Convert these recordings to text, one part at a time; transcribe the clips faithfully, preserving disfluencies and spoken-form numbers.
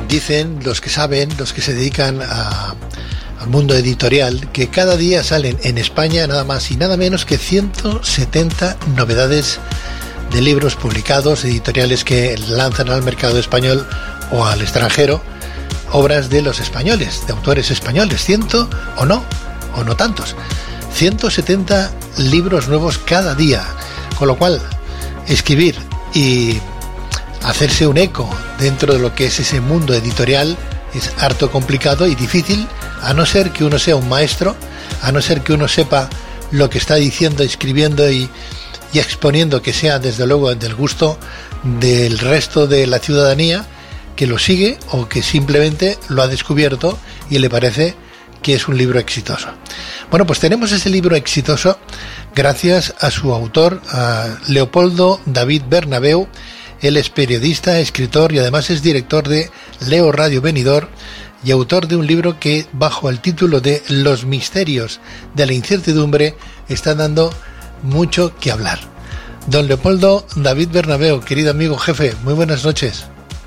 dicen los que saben, los que se dedican a, al mundo editorial, que cada día salen en España nada más y nada menos que ciento setenta novedades de libros publicados, editoriales que lanzan al mercado español o al extranjero obras de los españoles, de autores españoles, ciento o no, o no tantos, ciento setenta libros nuevos cada día, con lo cual escribir y hacerse un eco dentro de lo que es ese mundo editorial es harto complicado y difícil, a no ser que uno sea un maestro, a no ser que uno sepa lo que está diciendo, escribiendo y, y exponiendo, que sea desde luego del gusto del resto de la ciudadanía que lo sigue o que simplemente lo ha descubierto y le parece que es un libro exitoso. Bueno, pues tenemos ese libro exitoso gracias a su autor, a Leopoldo David Bernabeu. Él es periodista, escritor y además es director de Leo Radio Benidorm y autor de un libro que, bajo el título de Los misterios de la incertidumbre, está dando mucho que hablar. Don Leopoldo David Bernabeu, querido amigo jefe, muy buenas noches.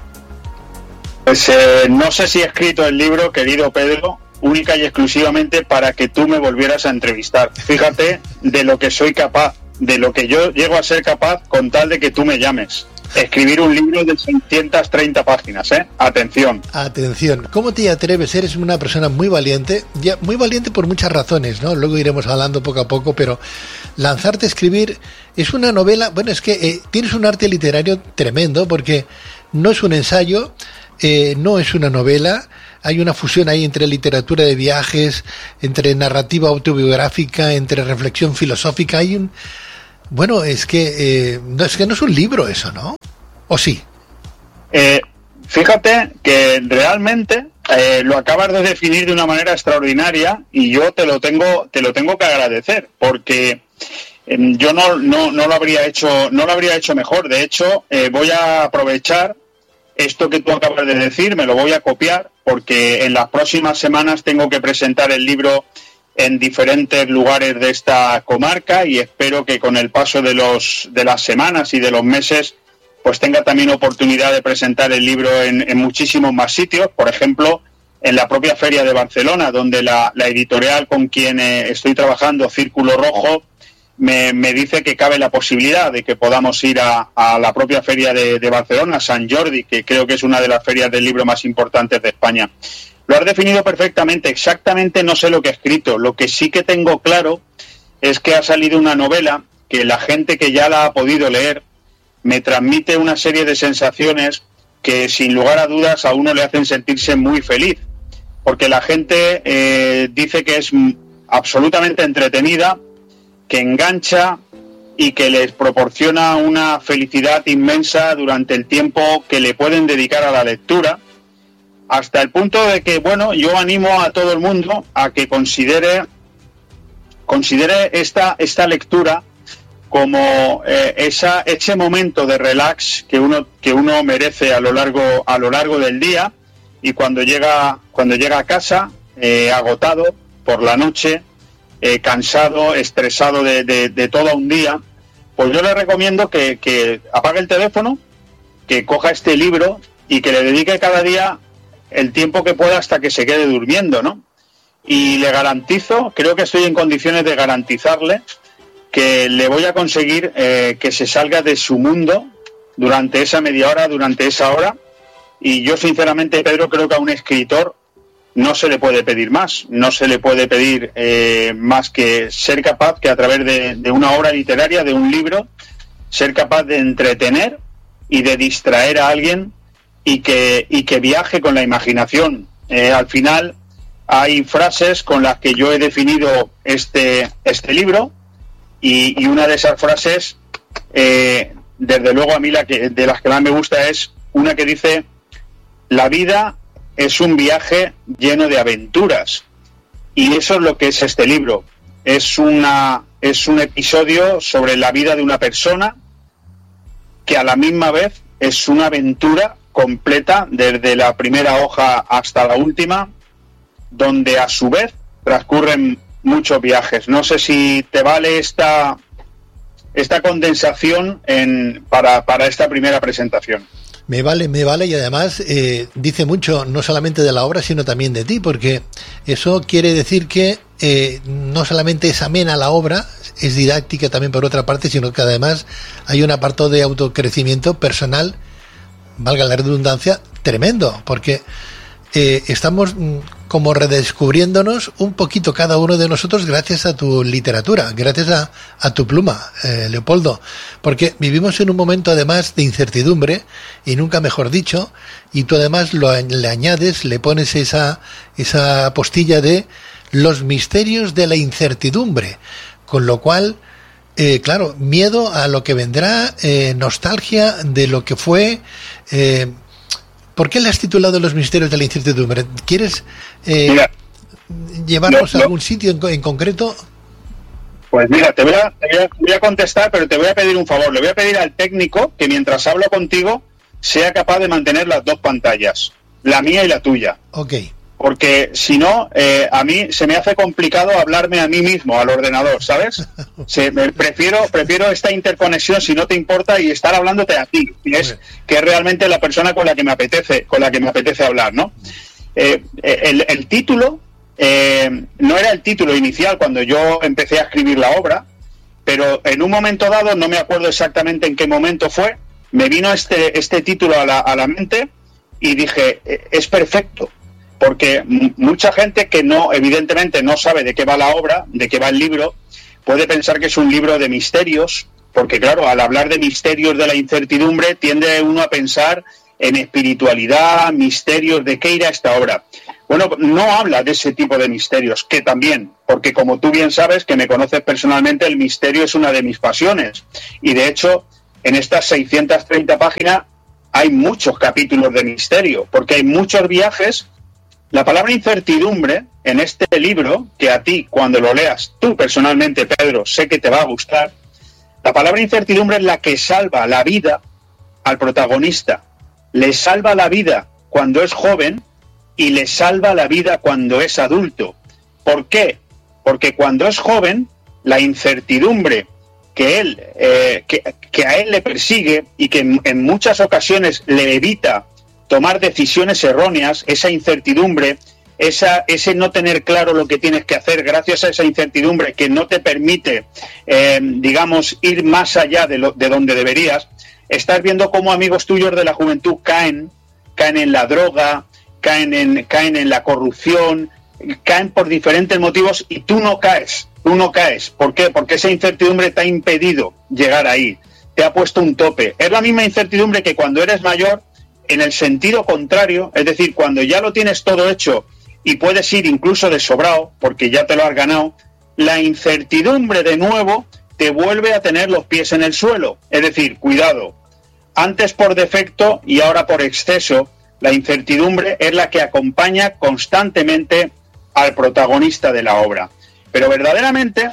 Pues eh, no sé si he escrito el libro, querido Pedro, única y exclusivamente para que tú me volvieras a entrevistar. Fíjate de lo que soy capaz, de lo que yo llego a ser capaz con tal de que tú me llames. Escribir un libro de seiscientas treinta páginas, ¿eh? Atención. Atención. ¿Cómo te atreves? Eres una persona muy valiente, ya muy valiente por muchas razones, ¿no? Luego iremos hablando poco a poco, pero lanzarte a escribir es una novela, bueno, es que eh, tienes un arte literario tremendo porque no es un ensayo, eh, no es una novela, hay una fusión ahí entre literatura de viajes, entre narrativa autobiográfica, entre reflexión filosófica, hay un... Bueno, es que, eh, no, es que no es un libro eso, ¿no? ¿O sí? Eh, fíjate que realmente eh, lo acabas de definir de una manera extraordinaria y yo te lo tengo, te lo tengo que agradecer porque eh, yo no, no, no lo habría hecho, no lo habría hecho mejor. De hecho, eh, voy a aprovechar esto que tú acabas de decir, me lo voy a copiar porque en las próximas semanas tengo que presentar el libro en diferentes lugares de esta comarca y espero que con el paso de los de las semanas y de los meses pues tenga también oportunidad de presentar el libro en, en muchísimos más sitios, por ejemplo en la propia Feria de Barcelona, donde la, la editorial con quien eh, estoy trabajando, Círculo Rojo, me, me dice que cabe la posibilidad de que podamos ir a, a la propia Feria de, de Barcelona, Sant Jordi, que creo que es una de las ferias del libro más importantes de España. Lo has definido perfectamente, exactamente no sé lo que he escrito, lo que sí que tengo claro es que ha salido una novela que la gente que ya la ha podido leer me transmite una serie de sensaciones que sin lugar a dudas a uno le hacen sentirse muy feliz, porque la gente eh, dice que es absolutamente entretenida, que engancha y que les proporciona una felicidad inmensa durante el tiempo que le pueden dedicar a la lectura, hasta el punto de que, bueno, yo animo a todo el mundo a que considere considere esta esta lectura como eh, esa ese momento de relax que uno que uno merece a lo largo a lo largo del día, y cuando llega cuando llega a casa eh, agotado por la noche, eh, cansado, estresado de, de, de todo un día, pues yo le recomiendo que, que apague el teléfono, que coja este libro y que le dedique cada día el tiempo que pueda hasta que se quede durmiendo, ¿no? Y le garantizo, creo que estoy en condiciones de garantizarle que le voy a conseguir eh, que se salga de su mundo durante esa media hora, durante esa hora, y yo sinceramente, Pedro, creo que a un escritor no se le puede pedir más, no se le puede pedir eh, más que ser capaz, que a través de, de una obra literaria, de un libro, ser capaz de entretener y de distraer a alguien y que y que viaje con la imaginación. Eh, al final hay frases con las que yo he definido este este libro y, y una de esas frases, eh, desde luego a mí la que de las que más me gusta es una que dice: la vida es un viaje lleno de aventuras, y eso es lo que es este libro. Es una es un episodio sobre la vida de una persona que a la misma vez es una aventura completa desde la primera hoja hasta la última, donde a su vez transcurren muchos viajes. No sé si te vale esta esta condensación en para, para esta primera presentación. Me vale, me vale, y además eh, dice mucho no solamente de la obra, sino también de ti, porque eso quiere decir que eh, no solamente es amena la obra, es didáctica también por otra parte, sino que además hay un apartado de autocrecimiento personal, valga la redundancia, tremendo, porque eh, estamos mm, como redescubriéndonos un poquito cada uno de nosotros gracias a tu literatura, gracias a, a tu pluma, eh, Leopoldo, porque vivimos en un momento además de incertidumbre, y nunca mejor dicho, y tú además lo, le añades, le pones esa, esa postilla de los misterios de la incertidumbre, con lo cual, eh, claro, miedo a lo que vendrá, eh, nostalgia de lo que fue. eh, ¿Por qué le has titulado Los misterios de la incertidumbre? ¿Quieres eh, mira, llevarnos no, no. a algún sitio en, en concreto? Pues mira, te voy, a, te, voy a, te voy a contestar, pero te voy a pedir un favor. Le voy a pedir al técnico que mientras hablo contigo sea capaz de mantener las dos pantallas, la mía y la tuya. Ok. Porque si no, eh, a mí se me hace complicado hablarme a mí mismo, al ordenador, ¿sabes? Se, me, prefiero prefiero esta interconexión, si no te importa, y estar hablándote a ti, que es, que es realmente la persona con la que me apetece, con la que me apetece hablar, ¿no? Eh, el, el título eh, no era el título inicial cuando yo empecé a escribir la obra, pero en un momento dado, no me acuerdo exactamente en qué momento fue, me vino este, este título a la, a la mente y dije, es perfecto. Porque mucha gente que no, evidentemente no sabe de qué va la obra, de qué va el libro, puede pensar que es un libro de misterios, porque claro, al hablar de misterios de la incertidumbre, tiende uno a pensar en espiritualidad, misterios, ¿de qué irá esta obra? Bueno, no habla de ese tipo de misterios, que también, porque como tú bien sabes, que me conoces personalmente, el misterio es una de mis pasiones. Y de hecho, en estas seiscientas treinta páginas hay muchos capítulos de misterio, porque hay muchos viajes. La palabra incertidumbre en este libro, que a ti cuando lo leas, tú personalmente, Pedro, sé que te va a gustar, la palabra incertidumbre es la que salva la vida al protagonista. Le salva la vida cuando es joven y le salva la vida cuando es adulto. ¿Por qué? Porque cuando es joven, la incertidumbre que, él, eh, que, que a él le persigue y que en, en muchas ocasiones le evita tomar decisiones erróneas, esa incertidumbre, esa, ese no tener claro lo que tienes que hacer, gracias a esa incertidumbre que no te permite, eh, digamos, ir más allá de, lo, de donde deberías, estás viendo cómo amigos tuyos de la juventud caen, caen en la droga, caen en, caen en la corrupción, caen por diferentes motivos y tú no caes, tú no caes. ¿Por qué? Porque esa incertidumbre te ha impedido llegar ahí, te ha puesto un tope. Es la misma incertidumbre que cuando eres mayor, en el sentido contrario, es decir, cuando ya lo tienes todo hecho y puedes ir incluso de sobrado, porque ya te lo has ganado, la incertidumbre de nuevo te vuelve a tener los pies en el suelo. Es decir, cuidado, antes por defecto y ahora por exceso, la incertidumbre es la que acompaña constantemente al protagonista de la obra. Pero verdaderamente,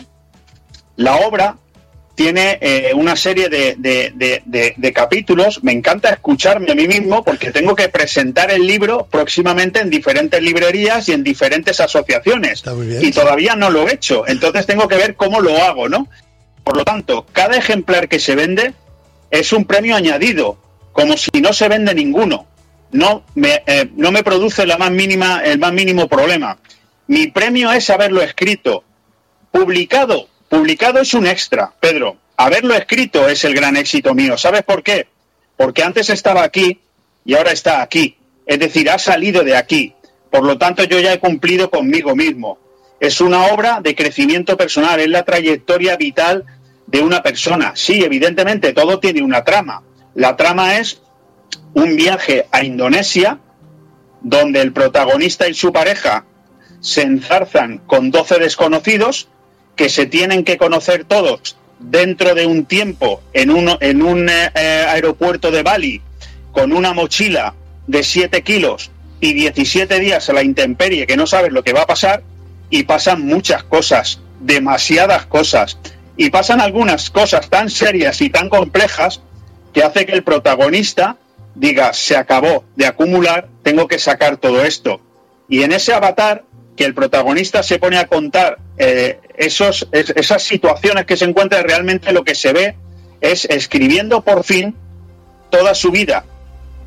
la obra tiene eh, una serie de, de, de, de, de capítulos. Me encanta escucharme a mí mismo porque tengo que presentar el libro próximamente en diferentes librerías y en diferentes asociaciones. Está muy bien, y sí. Todavía no lo he hecho, entonces tengo que ver cómo lo hago, ¿no? Por lo tanto, cada ejemplar que se vende es un premio añadido, como si no se vende ninguno. No me, eh, no me produce la más mínima, el más mínimo problema. Mi premio es haberlo escrito. Publicado. Publicado es un extra, Pedro. Haberlo escrito es el gran éxito mío. ¿Sabes por qué? Porque antes estaba aquí y ahora está aquí. Es decir, ha salido de aquí. Por lo tanto, yo ya he cumplido conmigo mismo. Es una obra de crecimiento personal, es la trayectoria vital de una persona. Sí, evidentemente, todo tiene una trama. La trama es un viaje a Indonesia, donde el protagonista y su pareja se enzarzan con doce desconocidos que se tienen que conocer todos dentro de un tiempo en un, en un eh, aeropuerto de Bali con una mochila de siete kilos y diecisiete días a la intemperie que no sabes lo que va a pasar, y pasan muchas cosas, demasiadas cosas, y pasan algunas cosas tan serias y tan complejas que hace que el protagonista diga, se acabó de acumular, tengo que sacar todo esto. Y en ese avatar que el protagonista se pone a contar eh, esos, es, esas situaciones que se encuentra, realmente lo que se ve es escribiendo por fin toda su vida,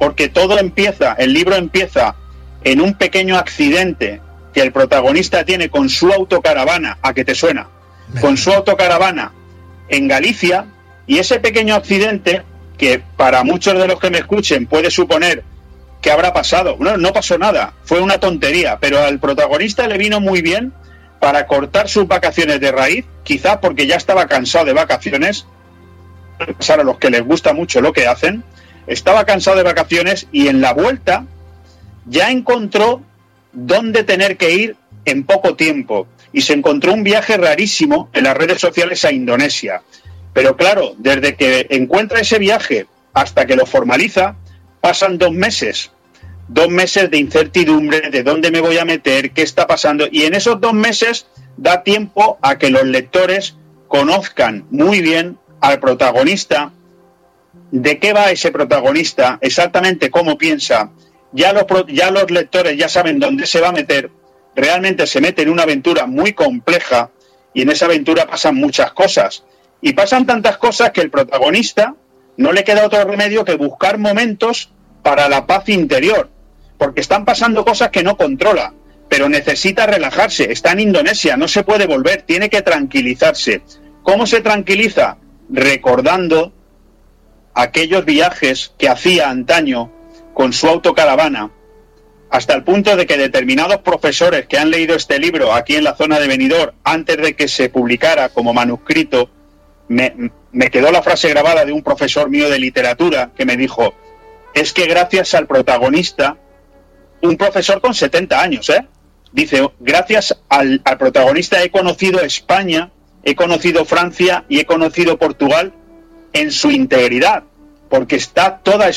porque todo empieza, el libro empieza en un pequeño accidente que el protagonista tiene con su autocaravana, ¿a qué te suena? Con su autocaravana en Galicia, y ese pequeño accidente, que para muchos de los que me escuchen puede suponer que habrá pasado, no, no pasó nada, fue una tontería, pero al protagonista le vino muy bien para cortar sus vacaciones de raíz, quizás porque ya estaba cansado de vacaciones, a los que les gusta mucho lo que hacen, estaba cansado de vacaciones y en la vuelta ya encontró dónde tener que ir en poco tiempo y se encontró un viaje rarísimo en las redes sociales a Indonesia. Pero claro, desde que encuentra ese viaje hasta que lo formaliza, pasan dos meses, dos meses de incertidumbre, de dónde me voy a meter, qué está pasando, y en esos dos meses da tiempo a que los lectores conozcan muy bien al protagonista, de qué va ese protagonista, exactamente cómo piensa. Ya los, ya los lectores ya saben dónde se va a meter, realmente se mete en una aventura muy compleja y en esa aventura pasan muchas cosas. Y pasan tantas cosas que el protagonista no le queda otro remedio que buscar momentos para la paz interior, porque están pasando cosas que no controla, pero necesita relajarse, está en Indonesia, no se puede volver, tiene que tranquilizarse. ¿Cómo se tranquiliza? Recordando aquellos viajes que hacía antaño con su autocaravana, hasta el punto de que determinados profesores que han leído este libro aquí en la zona de Benidorm, antes de que se publicara como manuscrito, me, me quedó la frase grabada de un profesor mío de literatura que me dijo, es que gracias al protagonista, un profesor con setenta años, ¿eh? dice, gracias al, al protagonista he conocido España, he conocido Francia y he conocido Portugal en su integridad, porque está toda